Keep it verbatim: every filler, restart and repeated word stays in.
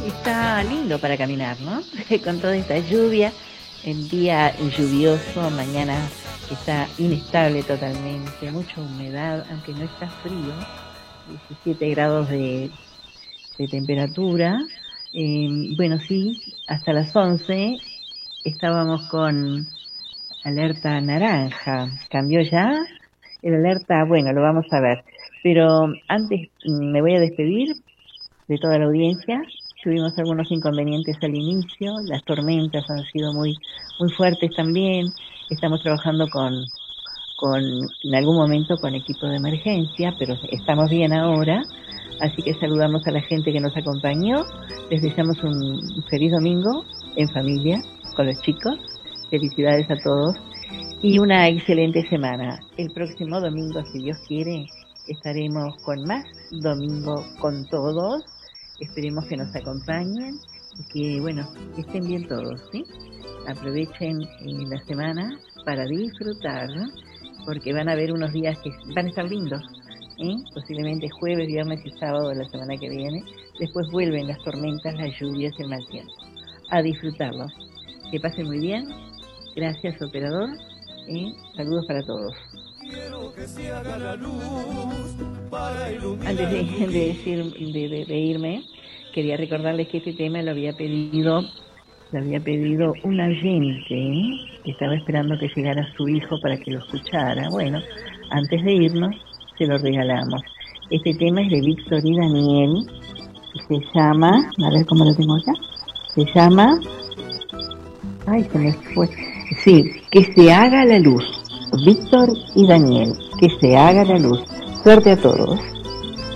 Está lindo para caminar, ¿no? Con toda esta lluvia, el día lluvioso, mañana está inestable totalmente, mucha humedad, aunque no está frío, diecisiete grados de, de temperatura. Eh, bueno, sí, hasta las once estábamos con alerta naranja. ¿Cambió ya? El alerta, bueno, lo vamos a ver. Pero antes me voy a despedir de toda la audiencia. Tuvimos algunos inconvenientes al inicio, las tormentas han sido muy muy fuertes también. Estamos trabajando con, con en algún momento con equipo de emergencia, pero estamos bien ahora. Así que saludamos a la gente que nos acompañó. Les deseamos un, un feliz domingo en familia con los chicos. Felicidades a todos y una excelente semana. El próximo domingo, si Dios quiere, estaremos con más Domingo con Todos. Esperemos que nos acompañen y que, bueno, estén bien todos, ¿sí? Aprovechen eh, la semana para disfrutar, ¿no? Porque van a haber unos días que van a estar lindos, ¿eh? Posiblemente jueves, viernes y sábado de la semana que viene. Después vuelven las tormentas, las lluvias, el mal tiempo. A disfrutarlo. Que pasen muy bien. Gracias, operador. ¿Eh? Saludos para todos. Antes de, de decir de, de, de irme, quería recordarles que este tema lo había pedido lo había pedido un oyente, ¿eh? Que estaba esperando que llegara su hijo para que lo escuchara. Bueno, antes de irnos se lo regalamos. Este tema es de Víctor y Daniel y se llama, a ver cómo lo tengo acá, se llama, ay, se me fue, sí, que se haga la luz. Víctor y Daniel, que se haga la luz. Suerte a todos.